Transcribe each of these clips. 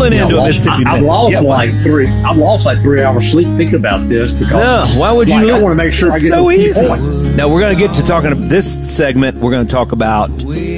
pulling into a Mississippi I've Minute. lost I've lost like 3 hours sleep thinking about this because why would you? I want to make sure I get so those key easy. points. Now we're going to get to talking about this segment. We're going to talk about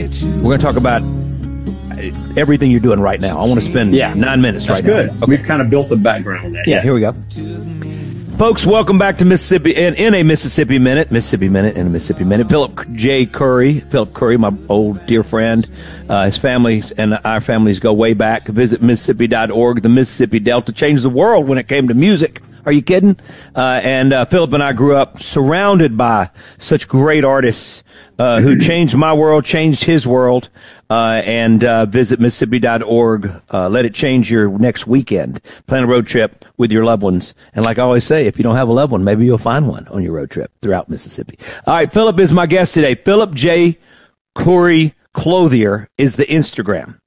everything you're doing right now. I want to spend 9 minutes That's right good. now. Okay. We've kind of built a background on that. Yeah, here we go. Folks, welcome back to Mississippi in a Mississippi Minute in a Mississippi Minute. Philip Curry, my old dear friend, his family and our families go way back. Visit Mississippi.org. The Mississippi Delta changed the world when it came to music. Are you kidding? And Philip and I grew up surrounded by such great artists who changed my world, changed his world. And visit Mississippi.org. Let it change your next weekend. Plan a road trip with your loved ones. And like I always say, if you don't have a loved one, maybe you'll find one on your road trip throughout Mississippi. All right, Philip is my guest today. Philip J. Curry Clothier is the Instagram.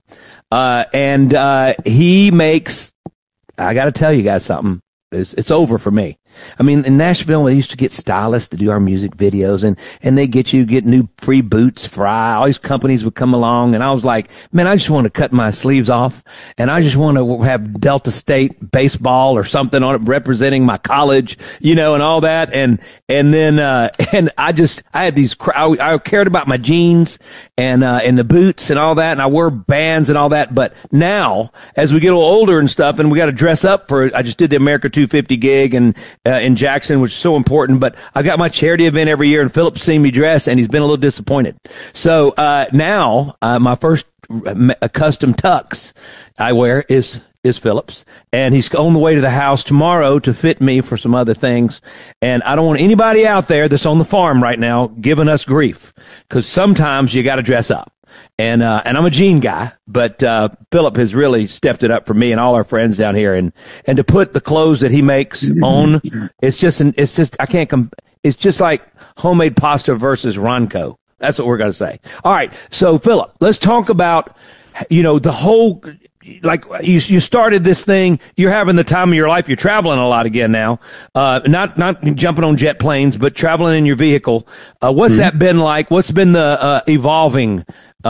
And he makes, I got to tell you guys something. It's over for me. I mean, in Nashville, they used to get stylists to do our music videos, and they get new free boots, Fry. All these companies would come along, and I was like, man, I just want to cut my sleeves off, and I just want to have Delta State baseball or something on it representing my college, and all that. And then and I had these, I cared about my jeans and the boots and all that, and I wore bands and all that. But now, as we get a little older and stuff, and we got to dress up I just did the America 250 gig and in Jackson, which is so important. But I got my charity event every year, and Philip's seen me dress, and he's been a little disappointed. So now my first custom tux I wear is Philip's, and he's on the way to the house tomorrow to fit me for some other things. And I don't want anybody out there that's on the farm right now giving us grief, because sometimes you got to dress up. And I'm a jean guy, but Philip has really stepped it up for me and all our friends down here. And to put the clothes that he makes on, it's just like homemade pasta versus Ronco. That's what we're going to say. All right. So Philip, let's talk about, the whole, like you started this thing. You're having the time of your life. You're traveling a lot again now. Not jumping on jet planes, but traveling in your vehicle. What's that been like? What's been the evolving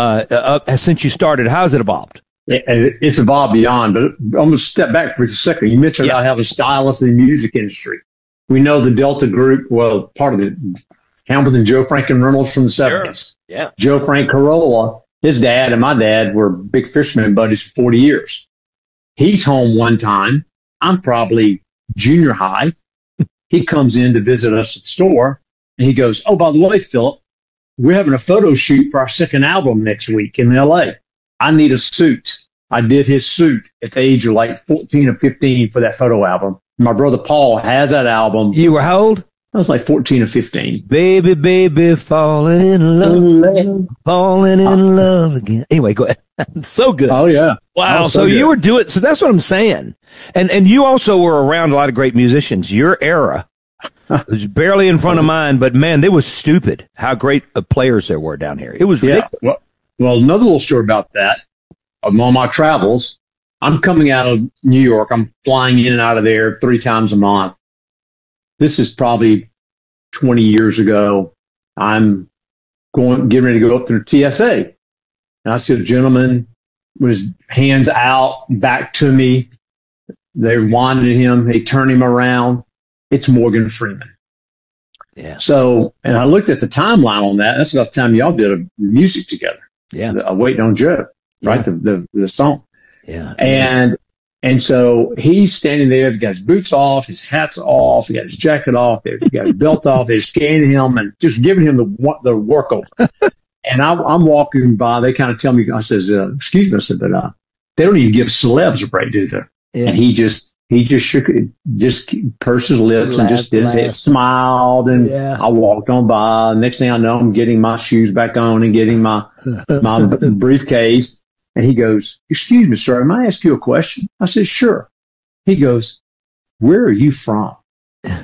since you started? How's it evolved? It's evolved beyond, but I'm going to step back for a second. You mentioned I have a stylist in the music industry. We know the Delta Group, well, part of the Hamilton, Joe Franklin Reynolds from the 70s. Yeah. Joe Frank Corolla, his dad and my dad were big fisherman buddies for 40 years. He's home one time. I'm probably junior high. He comes in to visit us at the store, and he goes, "Oh, by the way, Philip, we're having a photo shoot for our second album next week in L.A. I need a suit." I did his suit at the age of like 14 or 15 for that photo album. My brother Paul has that album. You were how old? I was like 14 or 15. Baby, baby, falling in love again. Anyway, go ahead. So good. Oh, yeah. Wow. So you were doing, so that's what I'm saying. And you also were around a lot of great musicians. Your era was barely in front of mine, but man, they was stupid how great players there were down here. It was ridiculous. Well, another little story about that. On my travels, I'm coming out of New York. I'm flying in and out of there 3 times a month. This is probably 20 years ago. I'm getting ready to go up through TSA. And I see a gentleman with his hands out, back to me. They're winding him. They turn him around. It's Morgan Freeman. Yeah. So, and I looked at the timeline on that. That's about the time y'all did music together. Yeah. Waiting on Joe, right? Yeah. The song. Yeah. And so he's standing there. He got his boots off, his hat's off, he got his jacket off, he got his belt off. They're scanning him and just giving him the work over. And I'm walking by. They kind of tell me, I says, excuse me. I said, but they don't even give celebs a break, do they? Yeah. And he just shook it, just pursed his lips and just smiled. And I walked on by. Next thing I know, I'm getting my shoes back on and getting my briefcase. And he goes, "Excuse me, sir, may I ask you a question?" I said, "Sure." He goes, "Where are you from?"